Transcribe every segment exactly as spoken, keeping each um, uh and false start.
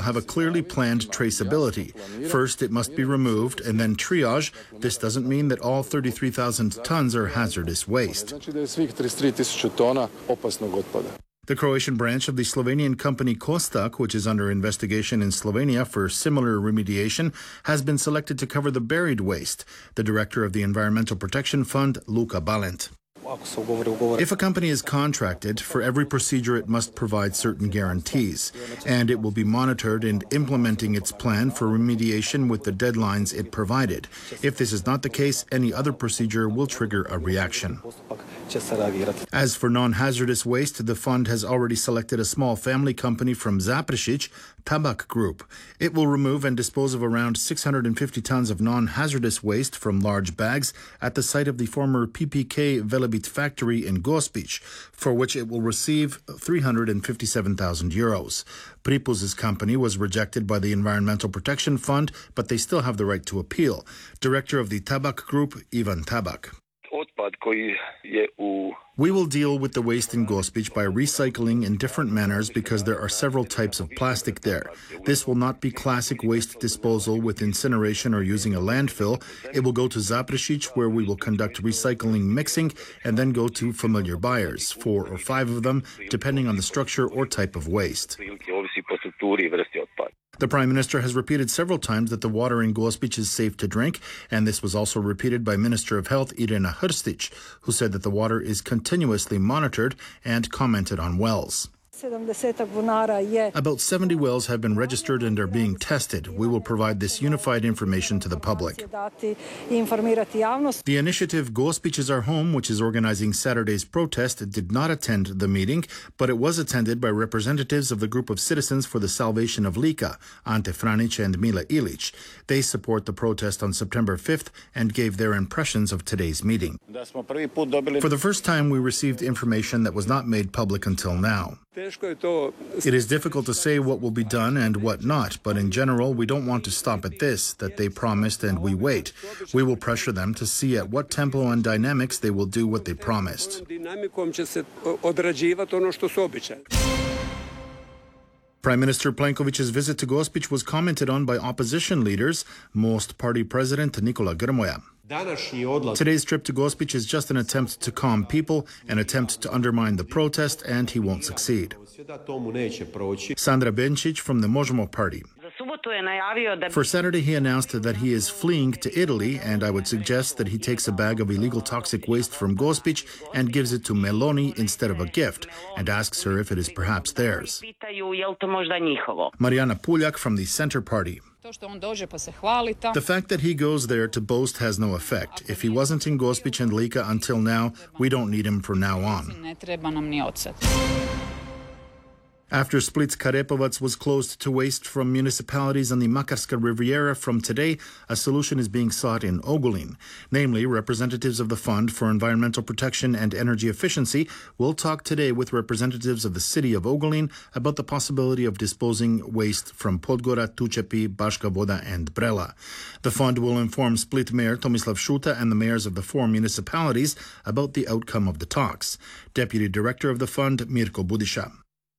have a clearly planned traceability. First, it must be removed and then triage. This doesn't mean that all thirty-three thousand tons are hazardous waste. The Croatian branch of the Slovenian company Kostak, which is under investigation in Slovenia for similar remediation, has been selected to cover the buried waste. The director of the Environmental Protection Fund, Luka Balint. If a company is contracted, for every procedure it must provide certain guarantees, and it will be monitored in implementing its plan for remediation with the deadlines it provided. If this is not the case, any other procedure will trigger a reaction. As for non-hazardous waste, the fund has already selected a small family company from Zaprešić, Tabak Group. It will remove and dispose of around six hundred fifty tons of non-hazardous waste from large bags at the site of the former P P K Velebit factory in Gospić, for which it will receive three hundred fifty-seven thousand euros. Pripuz's company was rejected by the Environmental Protection Fund, but they still have the right to appeal. Director of the Tabak Group, Ivan Tabak. We will deal with the waste in Gospić by recycling in different manners because there are several types of plastic there. This will not be classic waste disposal with incineration or using a landfill. It will go to Zaprešić, where we will conduct recycling mixing and then go to familiar buyers, four or five of them, depending on the structure or type of waste. The Prime Minister has repeated several times that the water in Gospić is safe to drink, and this was also repeated by Minister of Health Irena Hrstić, who said that the water is continuously monitored and commented on wells. About seventy wells have been registered and are being tested. We will provide this unified information to the public. The initiative Gospić is Our Home, which is organizing Saturday's protest, did not attend the meeting, but it was attended by representatives of the group of Citizens for the Salvation of Lika, Ante Franić and Mile Ilić. They support the protest on September fifth and gave their impressions of today's meeting. For the first time, we received information that was not made public until now. It is difficult to say what will be done and what not, but in general, we don't want to stop at this, that they promised and we wait. We will pressure them to see at what tempo and dynamics they will do what they promised. Prime Minister Plenković's visit to Gospić was commented on by opposition leaders, Most Party President Nikola Grmoja. Today's trip to Gospić is just an attempt to calm people, an attempt to undermine the protest, and he won't succeed. Sandra Benčić from the Možemo party. For Saturday, he announced that he is fleeing to Italy, and I would suggest that he takes a bag of illegal toxic waste from Gospić and gives it to Meloni instead of a gift, and asks her if it is perhaps theirs. Mariana Puljak from the Center Party. The fact that he goes there to boast has no effect. If he wasn't in Gospić and Lika until now, we don't need him from now on. After Split's Karepovac was closed to waste from municipalities on the Makarska Riviera from today, a solution is being sought in Ogulin. Namely, representatives of the Fund for Environmental Protection and Energy Efficiency will talk today with representatives of the city of Ogulin about the possibility of disposing waste from Podgora, Tučepi, Baška Voda and Brela. The fund will inform Split Mayor Tomislav Šuta and the mayors of the four municipalities about the outcome of the talks. Deputy Director of the fund, Mirko Budiša.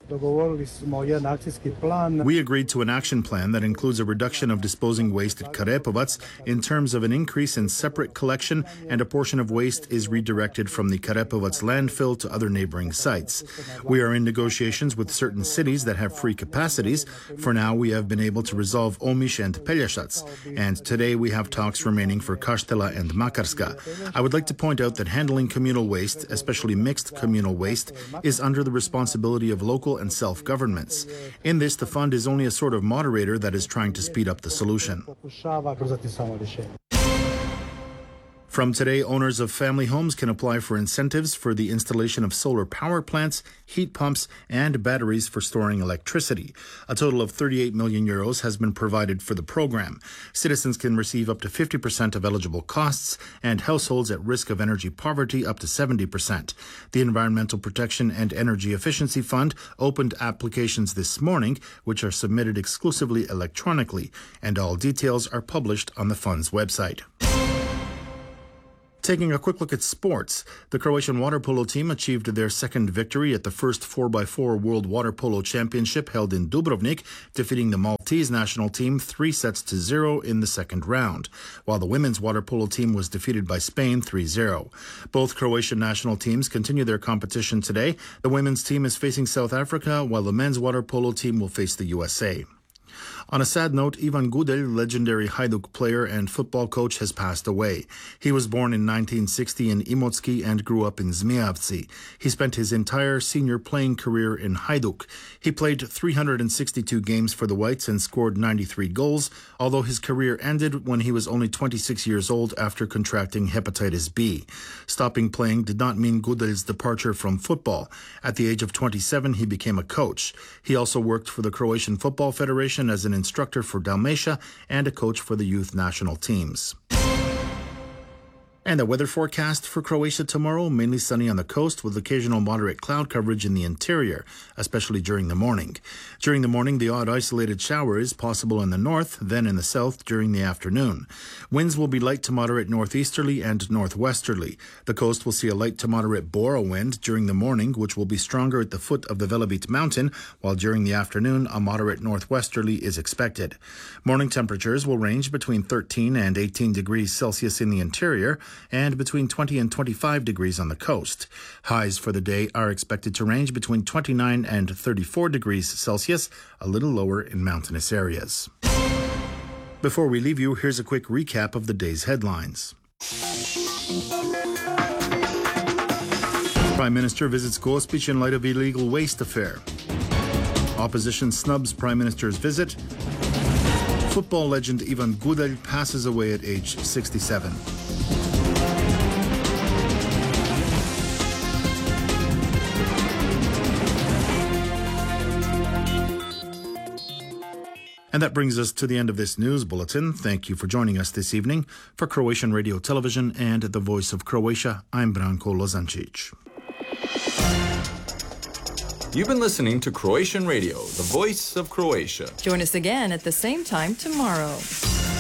We agreed to an action plan that includes a reduction of disposing waste at Karepovac in terms of an increase in separate collection, and a portion of waste is redirected from the Karepovac landfill to other neighboring sites. We are in negotiations with certain cities that have free capacities. For now, we have been able to resolve Omiš and Pelješac, and today we have talks remaining for Kaštela and Makarska. I would like to point out that handling communal waste, especially mixed communal waste, is under the responsibility of local and self-governments. In this, the fund is only a sort of moderator that is trying to speed up the solution. From today, owners of family homes can apply for incentives for the installation of solar power plants, heat pumps, and batteries for storing electricity. A total of thirty-eight million euros has been provided for the program. Citizens can receive up to fifty percent of eligible costs, and households at risk of energy poverty up to seventy percent. The Environmental Protection and Energy Efficiency Fund opened applications this morning, which are submitted exclusively electronically, and all details are published on the fund's website. Taking a quick look at sports, the Croatian water polo team achieved their second victory at the first four by four World Water Polo Championship held in Dubrovnik, defeating the Maltese national team three sets to zero in the second round, while the women's water polo team was defeated by Spain three zero. Both Croatian national teams continue their competition today. The women's team is facing South Africa, while the men's water polo team will face the U S A. On a sad note, Ivan Gudel, legendary Hajduk player and football coach, has passed away. He was born in nineteen sixty in Imotski and grew up in Zmijavci. He spent his entire senior playing career in Hajduk. He played three hundred sixty-two games for the Whites and scored ninety-three goals, although his career ended when he was only twenty-six years old after contracting hepatitis B. Stopping playing did not mean Gudel's departure from football. At the age of twenty-seven, he became a coach. He also worked for the Croatian Football Federation as an instructor for Dalmatia and a coach for the youth national teams. And the weather forecast for Croatia tomorrow, mainly sunny on the coast with occasional moderate cloud coverage in the interior, especially during the morning. During the morning, the odd isolated shower is possible in the north, then in the south during the afternoon. Winds will be light to moderate northeasterly and northwesterly. The coast will see a light to moderate Bora wind during the morning, which will be stronger at the foot of the Velebit mountain, while during the afternoon, a moderate northwesterly is expected. Morning temperatures will range between thirteen and eighteen degrees Celsius in the interior, and between twenty and twenty-five degrees on the coast. Highs for the day are expected to range between twenty-nine and thirty-four degrees Celsius, a little lower in mountainous areas. Before we leave you, here's a quick recap of the day's headlines. Prime Minister visits Gospić in light of illegal waste affair. Opposition snubs Prime Minister's visit. Football legend Ivan Gudel passes away at age sixty-seven. And that brings us to the end of this news bulletin. Thank you for joining us this evening. For Croatian Radio Television and the Voice of Croatia, I'm Branko Lozancic. You've been listening to Croatian Radio, the Voice of Croatia. Join us again at the same time tomorrow.